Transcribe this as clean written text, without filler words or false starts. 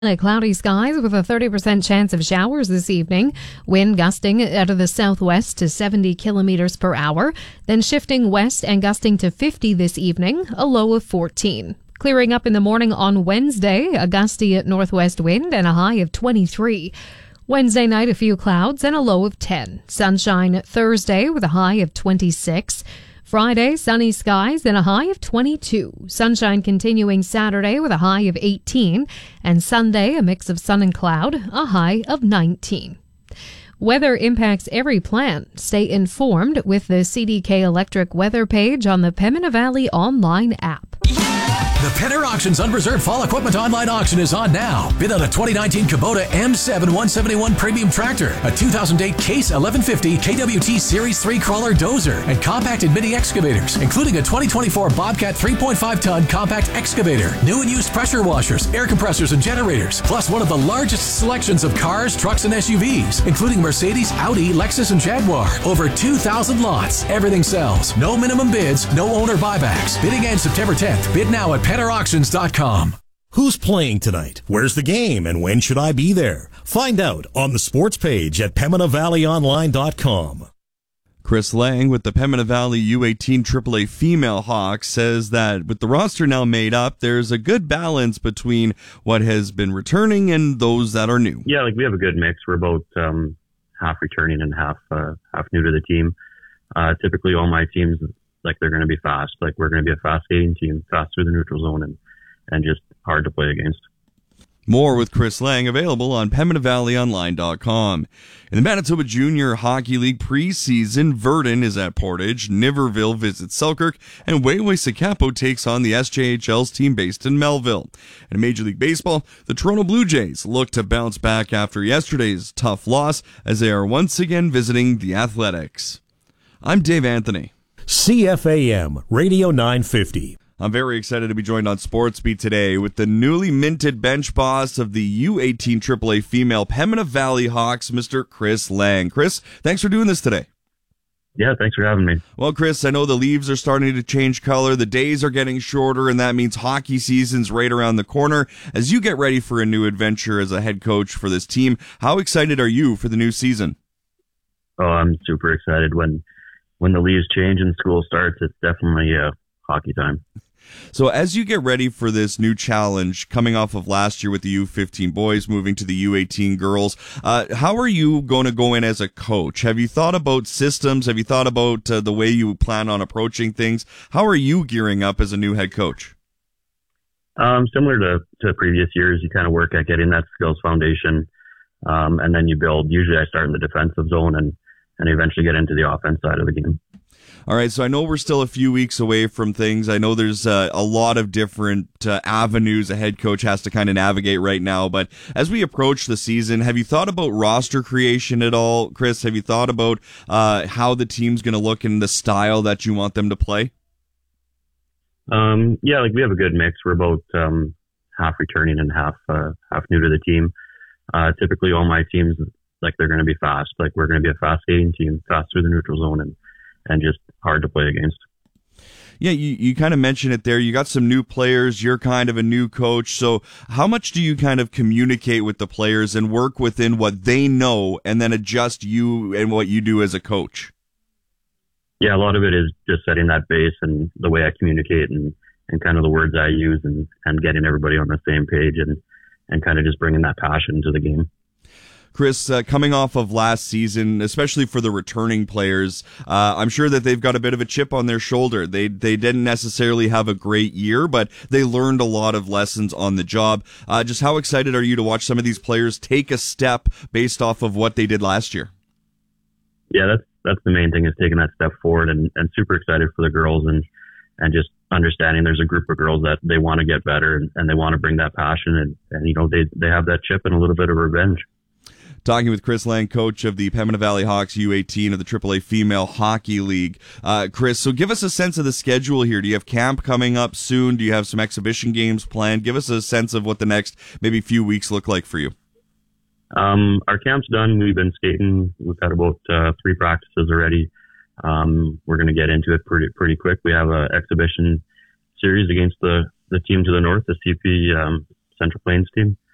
Cloudy skies with a 30% chance of showers this evening. Wind gusting out of the southwest to 70 kilometers per hour, then shifting west and gusting to 50 this evening, a low of 14. Clearing up in the morning on Wednesday, a gusty northwest wind and a high of 23. Wednesday night, a few clouds and a low of 10. Sunshine Thursday with a high of 26. Friday, sunny skies and a high of 22. Sunshine continuing Saturday with a high of 18. And Sunday, a mix of sun and cloud, a high of 19. Weather impacts every plant. Stay informed with the CDK Electric weather page on the Pembina Valley online app. The Penner Auctions Unreserved Fall Equipment Online Auction is on now. Bid on a 2019 Kubota M7 171 Premium Tractor, a 2008 Case 1150 KWT Series 3 Crawler Dozer, and compacted mini excavators, including a 2024 Bobcat 3.5-ton compact excavator, new and used pressure washers, air compressors, and generators, plus one of the largest selections of cars, trucks, and SUVs, including Mercedes, Audi, Lexus, and Jaguar. Over 2,000 lots. Everything sells. No minimum bids, no owner buybacks. Bidding ends September 10th. Bid now at PennerAuctions.com. Who's playing tonight? Where's the game? And when should I be there? Find out on the sports page at PembinaValleyOnline.com. Chris Lang with the Pembina Valley U18 AAA Female Hawks says that with the roster now made up, there's a good balance between what has been returning and those that are new. Yeah, we have a good mix. We're about half returning and half new to the team. Typically, all my teams, they're going to be fast. We're going to be a fast skating team, fast through the neutral zone and just hard to play against. More with Chris Lang, available on PembinaValleyOnline.com. In the Manitoba Junior Hockey League preseason, Verdun is at Portage, Niverville visits Selkirk, and Wayne-Sakapo takes on the SJHL's team based in Melville. In Major League Baseball, the Toronto Blue Jays look to bounce back after yesterday's tough loss as they are once again visiting the Athletics. I'm Dave Anthony. CFAM Radio 950. I'm very excited to be joined on SportsBeat today with the newly minted bench boss of the U18 AAA female Pembina Valley Hawks, Mr. Chris Lang. Chris, thanks for doing this today. Yeah, thanks for having me. Well, Chris, I know the leaves are starting to change color, the days are getting shorter, and that means hockey season's right around the corner. As you get ready for a new adventure as a head coach for this team, how excited are you for the new season? Oh, I'm super excited. When the leaves change and school starts, it's definitely hockey time. So as you get ready for this new challenge, coming off of last year with the U15 boys, moving to the U18 girls, how are you going to go in as a coach? Have you thought about systems? Have you thought about the way you plan on approaching things? How are you gearing up as a new head coach? Similar to previous years, you kind of work at getting that skills foundation, and then you build. Usually I start in the defensive zone and eventually get into the offense side of the game. All right, so I know we're still a few weeks away from things. I know there's a lot of different avenues a head coach has to kind of navigate right now. But as we approach the season, have you thought about roster creation at all, Chris? Have you thought about how the team's going to look and the style that you want them to play? Yeah, we have a good mix. We're about half returning and half new to the team. Typically, all my teams, they're going to be fast. We're going to be a fast skating team, fast through the neutral zone and just hard to play against. Yeah, you kind of mentioned it there. You got some new players. You're kind of a new coach. So how much do you kind of communicate with the players and work within what they know and then adjust you and what you do as a coach? Yeah, a lot of it is just setting that base and the way I communicate and kind of the words I use and getting everybody on the same page and kind of just bringing that passion to the game. Chris, coming off of last season, especially for the returning players, I'm sure that they've got a bit of a chip on their shoulder. They didn't necessarily have a great year, but they learned a lot of lessons on the job. Just how excited are you to watch some of these players take a step based off of what they did last year? Yeah, that's the main thing, is taking that step forward and super excited for the girls and just understanding there's a group of girls that they want to get better and they want to bring that passion and they have that chip and a little bit of revenge. Talking with Chris Lang, coach of the Pembina Valley Hawks U18 of the AAA Female Hockey League. Chris, so give us a sense of the schedule here. Do you have camp coming up soon? Do you have some exhibition games planned? Give us a sense of what the next maybe few weeks look like for you. Our camp's done. We've been skating. We've had about 3 practices already. We're going to get into it pretty quick. We have an exhibition series against the team to the north, the CP Central Plains team.